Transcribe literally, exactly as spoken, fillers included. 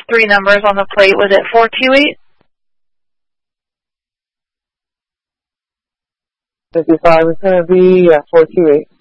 three numbers on the plate. Was it four two eight? fifty-five is going to be, yeah, four two eight.